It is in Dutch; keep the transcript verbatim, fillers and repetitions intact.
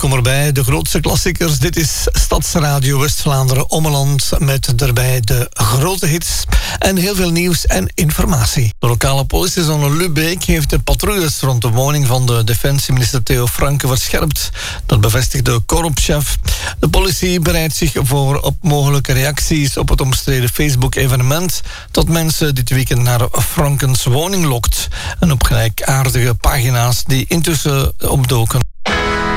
Welkom erbij, de grootste klassiekers. Dit is Stadsradio West-Vlaanderen Ommeland met daarbij de grote hits en heel veel nieuws en informatie. De lokale politiezone Lubeek heeft de patrouilles rond de woning van de defensieminister Theo Franke verscherpt. Dat bevestigt de korpschef. De politie bereidt zich voor op mogelijke reacties op het omstreden Facebook-evenement dat mensen dit weekend naar Frankens woning lokt. En op gelijkaardige pagina's die intussen opdoken